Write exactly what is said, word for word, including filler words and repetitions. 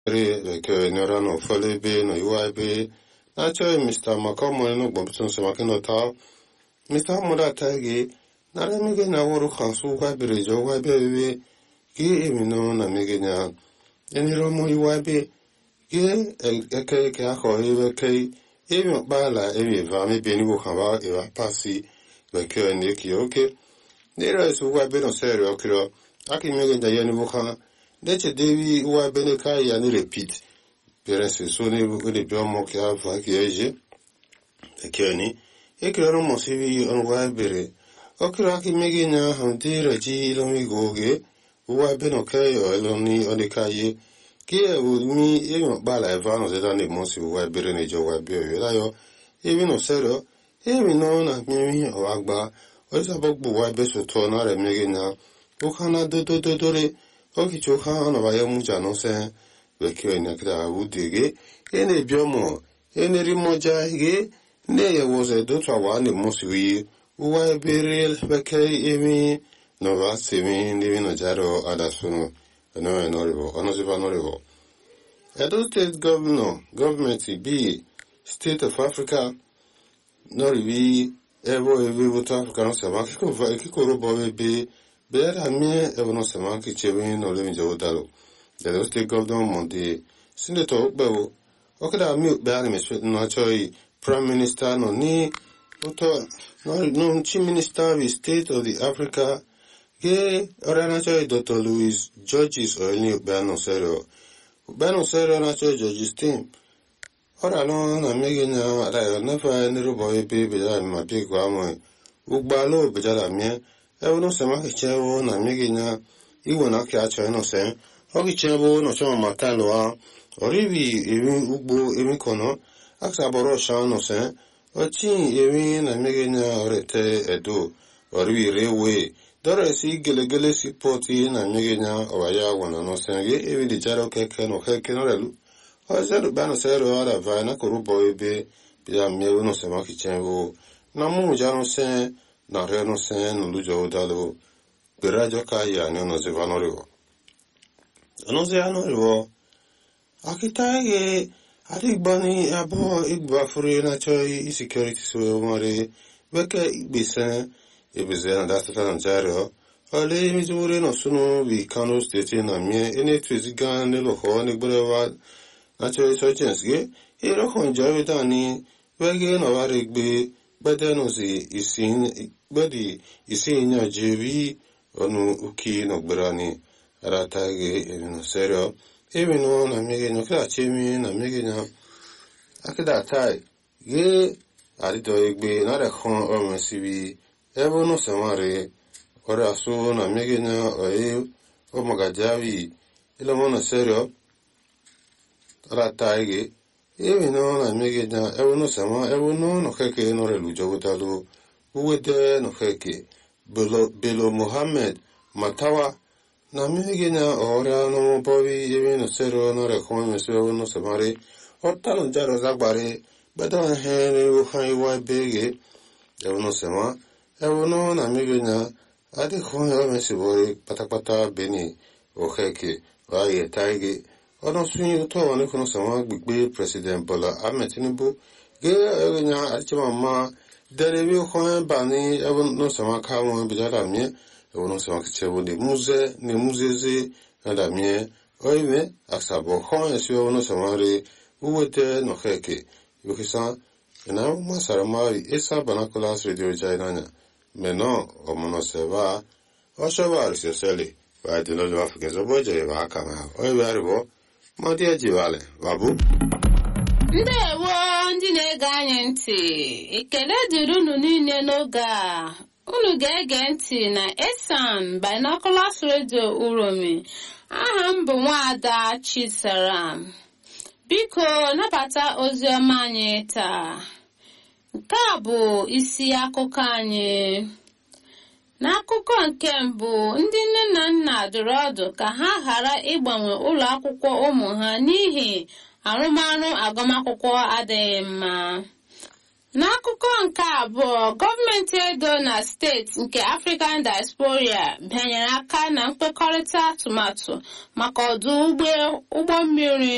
Ke Norano Folebe, no U I B, Nacho, Mister Macomo, no Bobson Samakino Tau, Mister Moda Tagi, Naramige Nawaru Hansu, Wabi, Joe Wabi, Gi Emino, Namigina, any Romo U I B, Gi Eke Kako, Eve Even Bala, Evi Vami, Benu Hava, Eva Passi, Veke and Niki, okay. There is Wabi no Serio, Kiro, Aki Megan Diana Wuhan. Deche Devi uwa beneka ya ni repeat. Parents soni ule biomo kia faki eje. Ekioni. Ekiro mo sivi onwa bere. Okiro aki megi na hamdi raji ilomi goge. Uwa beno kayo eloni onekaye. Kia umi emo bala evano zeda ne monsi uwa bere ne jo wa bere. Layo. Ebi no sero. Ebi no na mimi o agba. Oisa bokbu uwa beso to na re megi na. Ukana do do do do re. Oki choka na vaya muja no se vekio ina kida udige ene biomo ene rimoja hige ne ye woze do twa wani musiwi uwa berel vekei emi no va semi ni no jaro adasuno no enorivo onoziva norivo Edo State Governor Government be State of Africa norivi evo evo West Africa no se va kiko va kiko robo be Bera mie evono semanki chewin no living jawdalo. The state governor monte senator bewo. Okada mi beani meswet no choi prime minister no ni uto no no chief minister of state of the Africa ge orana choi Doctor Louis Georges o ni beano serio. Beano serio na choi Georges team. Ora no na mege na ra na fa ni ro boy be be ya ma bi kwa mo. Ugbalo be jala mie Evo sema kichevo na migina iwo na kia cho no se o kichevo no choma matalo a orivi evi ugbo evi kono aksa boro sha no se o chin evi na migina orete edo orivi rewe dore si gelegele si poti na migina owaya wana no se ge evi di jaro keke no keke no relu o zeru bano sero ara vai na korubo ebe bia mevo no sema kichevo na mu jano se na reno sen no lujo dalo berajo kaya no no zevanorivo no zevanorivo akitaye adigbani abo igba furi na choi insecurity so mare beke igbisen ebeze na dasta na jaro ale mizure no suno vi Kano State na mie ene twiziga ne lo ho ne gbrewa na choi so chensge ero honjo dani wege no ware gbe bede no si isin Bedi isi nya jevi onu uki no brani ratage no serio ebi no na mege no kra chemi na mege na akida tai ge arido egbe na re khon o mesibi ebo no samare ora so na mege na o o magajavi ilo mo na serio ratage ebi no na mege na ebo no sama ebo no no keke no re lujo gutalu Uwede no heke Belo Belo Mohammed Matawa na mege na ora no bovi evi no sero no rekome meso no samare orta no jaro zagbare beda he u hai wa bege evo no sema evo no na mege na ade khon yo mesibori patapata beni o heke wa ye taige ono swin to no kono sama gbigbe President Bola Ahmed Tinubu ge nya achima ma Derevi khon bani evo no sama kawo bijara mie evo no sama kichevo de muze ne muzeze na mie oime asabo khon esio no sama re uwete no heke yukisa na masara mari esa banakolas radio jairanya meno omono seba o shavar sesele ba de no afrika zoboje ba kama oibe aribo modi ajivale babu Ndewo ndị na-ege anyị ntị ekele dịrị unu niile n'oge a unu ga-ege ntị na Esan Binoculars Radio Uromi aha m bụ Nwaada Chisaram biko nabata ozi ọma anyị taa nke a bụ isi akụkọ anyị n'akụkọ nke mbụ ndị nne na nna dụrụ ọdụ ka ha ghara ịgbanwe ụlọ akwụkwọ ụmụ ha n'ihi arụmarụ agụmakwụkwọ adịghị mma. N'akụkọ nke abụọ, gọọmenti Edo na steeti nke African Diaspora bịanyere aka na mkpekọrịta atụmatụ maka ọdụ ụgbọ mmiri